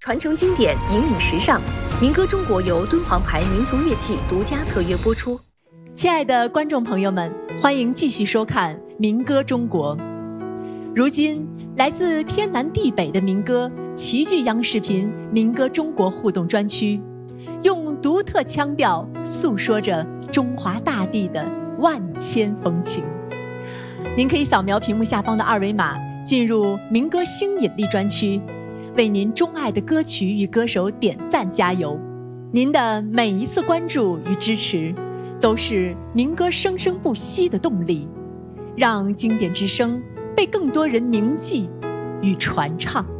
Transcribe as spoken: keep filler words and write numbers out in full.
传承经典，引领时尚。民歌中国由敦煌牌民族乐器独家特约播出。 亲爱的观众朋友们，欢迎继续收看《民歌中国》。如今，来自天南地北的民歌齐聚央视频《民歌中国》互动专区，用独特腔调诉说着中华大地的万千风情。您可以扫描屏幕下方的二维码，进入民歌新引力专区，为您钟爱的歌曲与歌手点赞加油。您的每一次关注与支持，都是民歌生生不息的动力，让经典之声被更多人铭记与传唱。